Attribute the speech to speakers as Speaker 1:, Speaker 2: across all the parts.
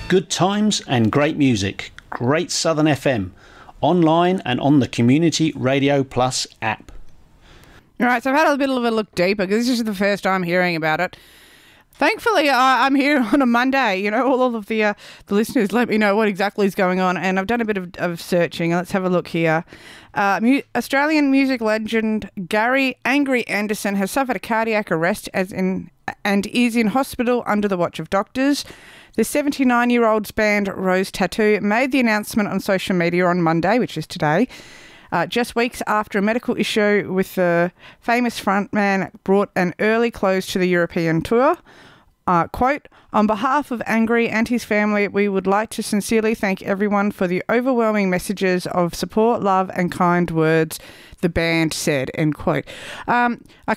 Speaker 1: Good times and great music. Great Southern FM. Online and on the Community Radio Plus app.
Speaker 2: All right, so I've had a bit of a look deeper because this is the first time hearing about it. Thankfully, I'm here on a Monday. You know, all of the listeners let me know what exactly is going on, and I've done a bit of searching. Let's have a look here. Australian music legend Gary "Angry" Anderson has suffered a cardiac arrest and is in hospital under the watch of doctors. The 79-year-old's band Rose Tattoo made the announcement on social media on Monday, which is today, just weeks after a medical issue with the famous frontman brought an early close to the European tour. Quote, "On behalf of Angry and his family, we would like to sincerely thank everyone for the overwhelming messages of support, love and kind words," the band said, end quote. No,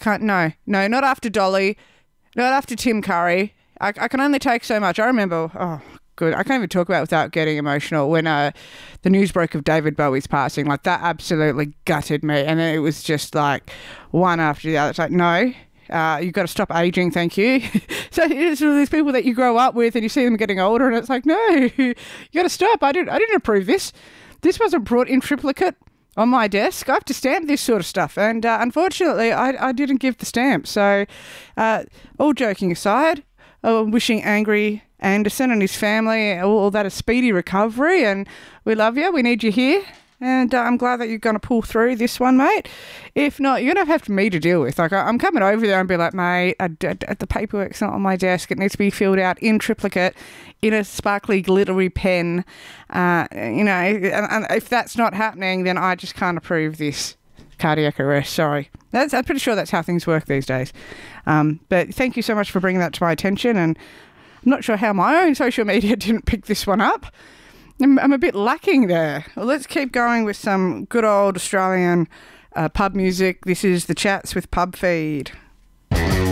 Speaker 2: not after Dolly, not after Tim Curry. I can only take so much. I remember, I can't even talk about it without getting emotional when the news broke of David Bowie's passing. Like, that absolutely gutted me. And then it was just like one after the other. It's like, no. You've got to stop aging, thank you. So it's one of these people that you grow up with and you see them getting older and it's like, no, you got to stop. I didn't approve this. This wasn't brought in triplicate on my desk. I have to stamp this sort of stuff. And unfortunately, I didn't give the stamp. So all joking aside, I'm wishing Angry Anderson and his family all that a speedy recovery. And we love you. We need you here. And I'm glad that you're going to pull through this one, mate. If not, you're going to have me to deal with. Like, I'm coming over there and be like, mate, the paperwork's not on my desk. It needs to be filled out in triplicate in a sparkly, glittery pen. And if that's not happening, then I just can't approve this cardiac arrest. Sorry. I'm pretty sure that's how things work these days. But thank you so much for bringing that to my attention. And I'm not sure how my own social media didn't pick this one up. I'm a bit lacking there. Well, let's keep going with some good old Australian pub music. This is The Chats with Pub Feed.